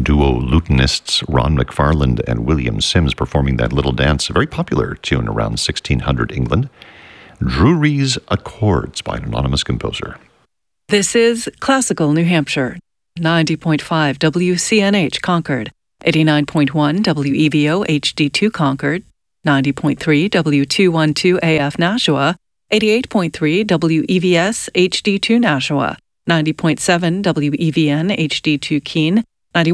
duo lutenists Ron McFarland and William Sims performing that little dance, a very popular tune around 1600 England. Drury's Accords by an anonymous composer. This is Classical New Hampshire, 90.5 WCNH Concord, 89.1 WEVO HD2 Concord, 90.3 W212 AF Nashua, 88.3 WEVS HD2 Nashua, 90.7 WEVN HD2 Keene,